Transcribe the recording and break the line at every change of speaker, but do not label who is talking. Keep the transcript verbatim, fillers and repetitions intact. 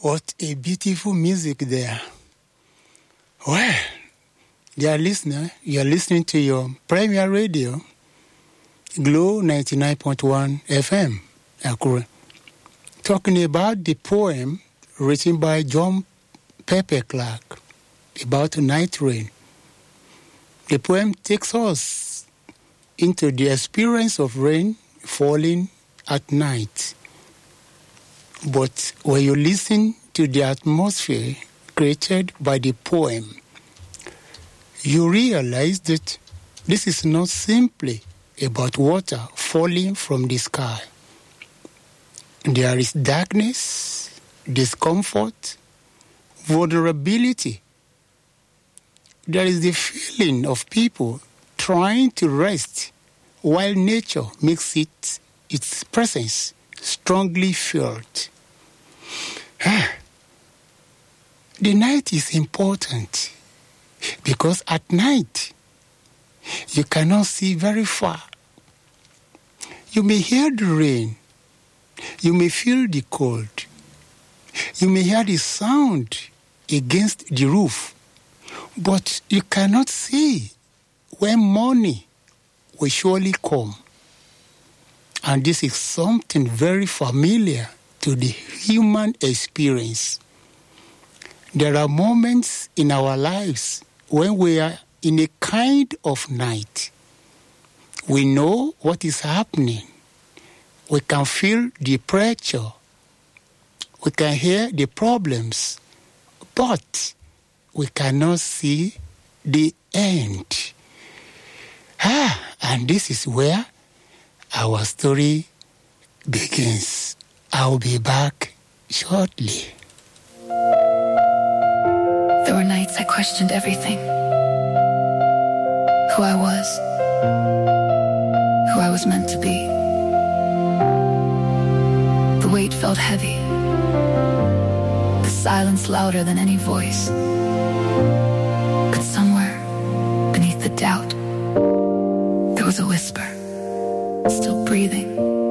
What a beautiful music there. Well, dear listener, you are listening to your Premier Radio, Glow ninety-nine point one F M, Akure, talking about the poem written by John Pepper Clark about night rain. The poem takes us into the experience of rain falling at night. But when you listen to the atmosphere created by the poem, you realize that this is not simply about water falling from the sky. There is darkness, discomfort, vulnerability. There is the feeling of people trying to rest while nature makes it its presence strongly felt. The night is important because at night you cannot see very far. You may hear the rain. You may feel the cold. You may hear the sound against the roof, but you cannot see when morning will surely come. And this is something very familiar to the human experience. There are moments in our lives when we are in a kind of night. We know what is happening. We can feel the pressure. We can hear the problems. But we cannot see the end. Ah, and this is where our story begins. I'll be back shortly.
There were nights I questioned everything. Who I was. Who I was meant to be. The weight felt heavy. The silence louder than any voice. But somewhere beneath the doubt, there was a whisper, still breathing.